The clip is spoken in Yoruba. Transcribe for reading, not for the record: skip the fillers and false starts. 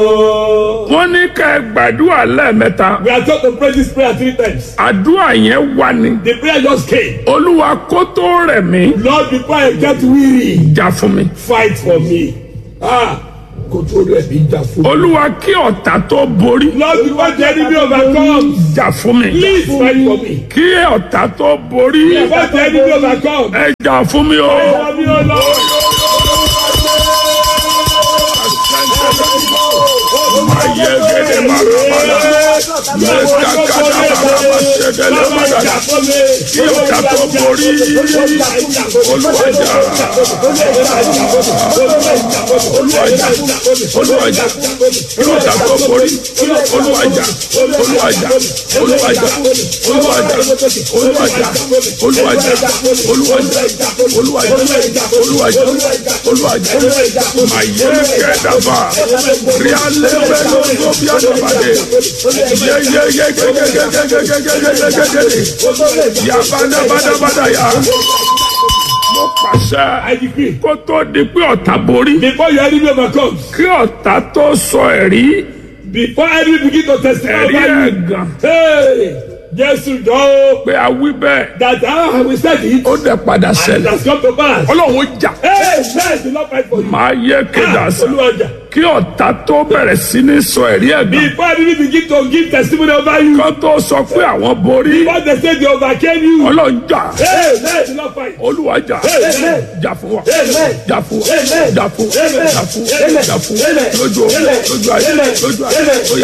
wọ́n ní ká gbàdúrà lẹ́ẹ̀mẹ́ta. We are told to pray this prayer 3 times. àdúrà yẹn wà ní. The prayer just came. olúwa kó tó rẹ̀ mí. Lord, before I get weary, jà fún mi. fight for me. Control rẹ̀ bí jà fún mi. olúwa kí ọ̀tá tó borí. Lord, before the enemy overcomes, jà fún mi. please fight for me. kí ọ̀tá tó borí. Before the enemy overcomes, ẹ jà fún mi o. fight for me, O Lord. ayégede marabala mẹsàkàdà maraba ṣẹgẹlẹ madala kí ọ̀tá tó borí. olùwàjà olùwàjà kí ọ̀tá tó borí. olùwàjà olùwàjà olùwàjà olùwàjà olùwàjà olùwàjà olùwàjà olùwàjà olùwàjà mayele kẹdàbà ríálẹ bẹlẹ ọgbọbi àdàbàdé yeyeyeyeyeyeyeyeyeyeyeyeye yabadabadabada mo pàṣẹ kó tó di pé ọ̀tá borí. Before your enemy overcomes, kí ọ̀tá tó sọ ẹ̀rí. before enemy begin to testify ẹ̀rí about you, ẹ̀gàn. hey, Jésù jọ pé a wí bẹ́ẹ̀. that we said it, ó dẹ̀ padà and it ṣẹlẹ̀. has come to pass. ọlọ́run jà. Hey, man, do not fight for you. máa yẹ kéda sa. Olúwajà. kí ọ̀tá tó bẹ̀rẹ̀ sí ní sọ ẹ̀rí ẹ̀gàn. Before enemy begin to give testimony over you, kó tó sọ pé àwọn borí. before they say they overcame you, ọlọ́run jà. hey, man, do not fight. olúwa jà. Amen. jà fún wa. Amen. jà fún wa. Amen. jà fún. Amen. jà fún. Amen. jà fún. Amen. lójú Amen. lójú ayé Amen. lójú Amen. ayé.